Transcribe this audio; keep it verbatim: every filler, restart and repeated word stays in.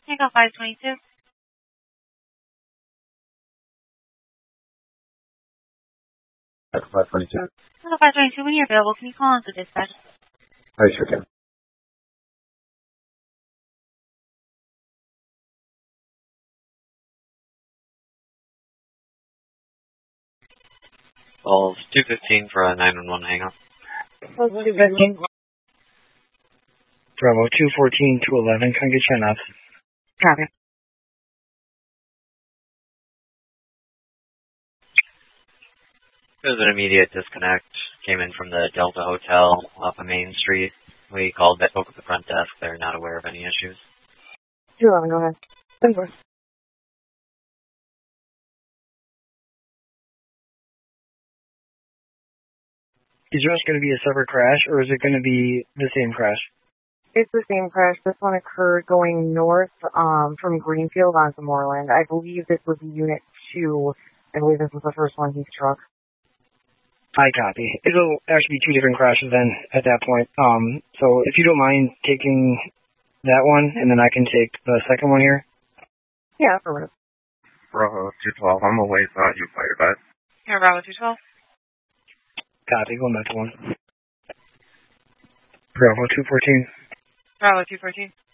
Tango five twenty-two. five twenty-two. Tango five twenty-two, when you're available, can you call on to dispatch? I sure can. Calls two fifteen for a nine one one hang up. Calls two fifteen. Bravo, two fourteen, two eleven. Can I get you an up? Copy. There was an immediate disconnect. Came in from the Delta Hotel off of Main Street. We called that spoke at the front desk. They're not aware of any issues. two eleven, go ahead. ten four. Is yours going to be a separate crash, or is it going to be the same crash? It's the same crash. This one occurred going north um, from Greenfield onto Moreland. I believe this was Unit two. I believe this was the first one he's struck. I copy. It'll actually be two different crashes then at that point. Um, so if you don't mind taking that one, and then I can take the second one here. Yeah, for real. Bravo two twelve, I'm away, thought you fired back. Here, Bravo two twelve. Copy, going back to one. Bravo two fourteen. Bravo two fourteen.